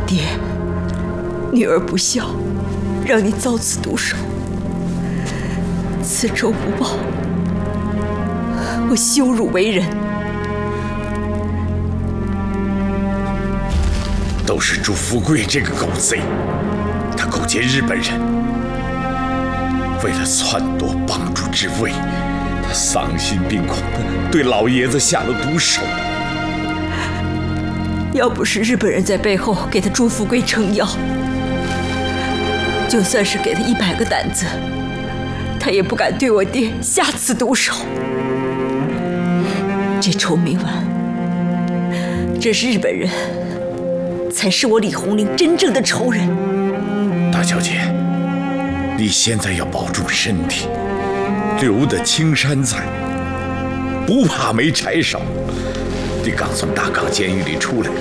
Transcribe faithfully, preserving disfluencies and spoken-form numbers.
爹，女儿不孝，让你遭此毒手，此仇不报，我羞辱为人。 都是朱富贵这个狗贼，他勾结日本人，为了篡夺帮主之位，他丧心病狂地对老爷子下了毒手。 要不是日本人在背后给他朱富贵撑腰，就算是给他一百个胆子，他也不敢对我爹下此毒手。这仇没完，这日本人才是我李红玲真正的仇人。 大小姐，你现在要保重身体，留得青山在，不怕没柴烧。你刚从大港监狱里出来，